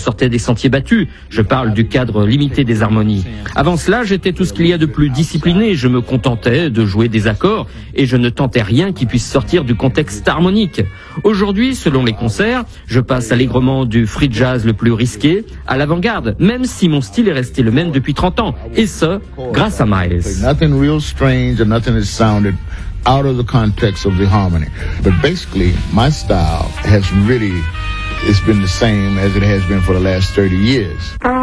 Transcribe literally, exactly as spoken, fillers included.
sortais des sentiers battus. Je parle du cadre limité des harmonies. Avant cela, j'étais tout ce qu'il y a de plus discipliné. Je me contentais de jouer des accords et je ne tentais rien qui puisse sortir du contexte harmonique. Aujourd'hui, selon les concerts, je passe allègrement du free jazz le plus risqué à l'avant-garde, même si mon style est resté le même depuis trente ans. Et ce, grâce à Miles. Nothing real strange or nothing that sounded out of the context of the harmony. But basically, my style has really, it's been the same as it has been for the last thirty years.